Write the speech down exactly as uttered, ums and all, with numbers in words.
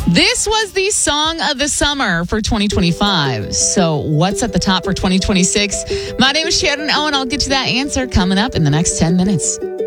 This was the song of the summer for twenty twenty-five. So what's at the top for twenty twenty-six? My name is Sharon Owen. I'll get you that answer coming up in the next ten minutes.